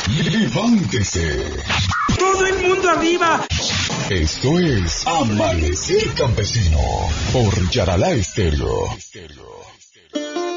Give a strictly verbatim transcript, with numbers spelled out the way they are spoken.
¡Levántese! ¡Todo el mundo arriba! Esto es Amanecer Campesino por Yaralá Estéreo.